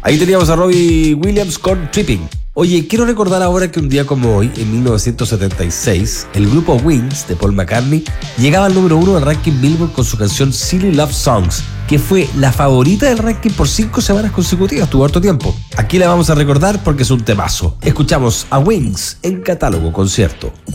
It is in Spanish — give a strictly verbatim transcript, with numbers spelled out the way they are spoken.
Ahí teníamos a Robbie Williams con Tripping. Oye, quiero recordar ahora que un día como hoy, en mil novecientos setenta y seis, el grupo Wings de Paul McCartney llegaba al número uno del ranking Billboard con su canción Silly Love Songs, que fue la favorita del ranking por cinco semanas consecutivas, tuvo harto tiempo. Aquí la vamos a recordar porque es un temazo. Escuchamos a Wings en Catálogo Concierto.